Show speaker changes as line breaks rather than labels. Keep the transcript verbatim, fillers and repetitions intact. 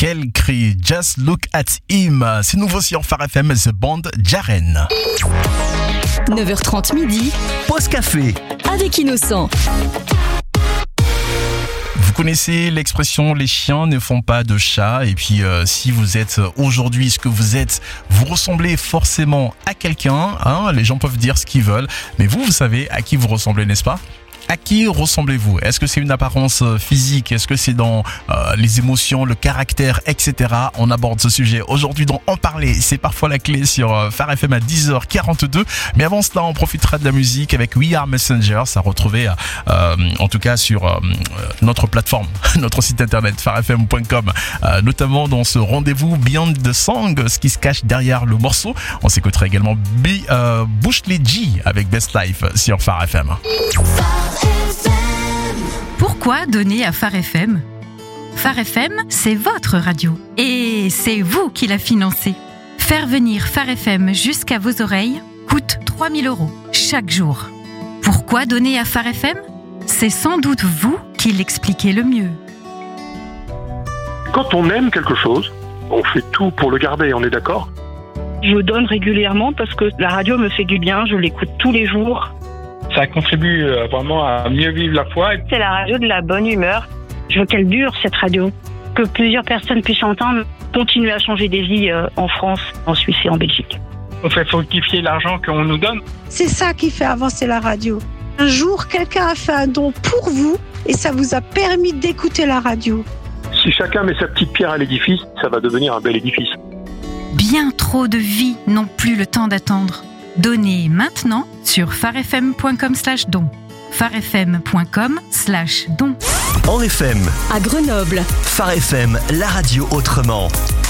Quel cri, Just Look at Him. C'est nouveau sur Phare F M, The Band, Jaren.
neuf heures trente midi,
pause café
avec Innocent.
Vous connaissez l'expression « les chiens ne font pas de chat » et puis euh, si vous êtes aujourd'hui ce que vous êtes, vous ressemblez forcément à quelqu'un, hein, les gens peuvent dire ce qu'ils veulent, mais vous, vous savez à qui vous ressemblez, n'est-ce pas ? À qui ressemblez-vous ? Est-ce que c'est une apparence physique ? Est-ce que c'est dans euh, les émotions, le caractère, et cetera. On aborde ce sujet aujourd'hui dans En Parler. C'est parfois la clé sur euh, Phare F M à dix heures quarante-deux. Mais avant cela, on profitera de la musique avec We Are Messengers à retrouver euh, en tout cas sur euh, notre plateforme, notre site internet phare f m point com, euh, notamment dans ce rendez-vous Beyond the Song, ce qui se cache derrière le morceau. On s'écoutera également B, euh, Bushley G avec Best Life sur Phare F M.
Pourquoi donner à Phare F M ? Phare F M, c'est votre radio. Et c'est vous qui la financez. Faire venir Phare F M jusqu'à vos oreilles coûte trois mille euros chaque jour. Pourquoi donner à Phare F M ? C'est sans doute vous qui l'expliquez le mieux.
Quand on aime quelque chose, on fait tout pour le garder, on est d'accord ?
Je donne régulièrement parce que la radio me fait du bien, je l'écoute tous les jours.
Ça contribue vraiment à mieux vivre la foi.
C'est la radio de la bonne humeur. Je veux qu'elle dure, cette radio. Que plusieurs personnes puissent entendre, continuer à changer des vies en France, en Suisse et en Belgique.
On fait fructifier l'argent qu'on nous donne.
C'est ça qui fait avancer la radio. Un jour, quelqu'un a fait un don pour vous et ça vous a permis d'écouter la radio.
Si chacun met sa petite pierre à l'édifice, ça va devenir un bel édifice.
Bien trop de vies n'ont plus le temps d'attendre. Donnez maintenant sur pharefm point com slash don. pharefm point com slash don.
En F M,
à Grenoble,
Phare F M, la radio autrement.